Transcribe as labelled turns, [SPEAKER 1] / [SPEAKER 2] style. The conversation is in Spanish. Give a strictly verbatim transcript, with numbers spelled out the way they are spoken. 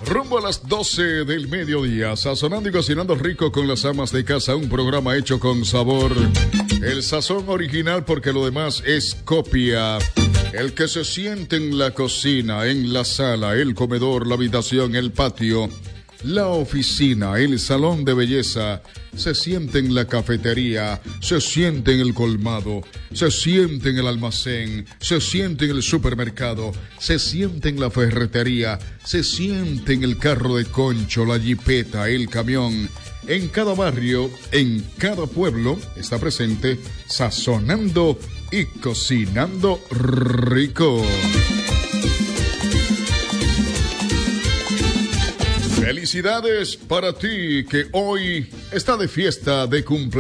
[SPEAKER 1] Rumbo a las doce del mediodía, sazonando y cocinando rico con las amas de casa, un programa hecho con sabor. El sazón original porque lo demás es copia. El que se siente en la cocina, en la sala, el comedor, la habitación, el patio, la oficina, el salón de belleza, se siente en la cafetería, se siente en el colmado, se siente en el almacén, se siente en el supermercado, se siente en la ferretería, se siente en el carro de concho, la jipeta, el camión. En cada barrio, en cada pueblo, está presente sazonando y cocinando rico. Felicidades para ti que hoy está de fiesta de cumpleaños.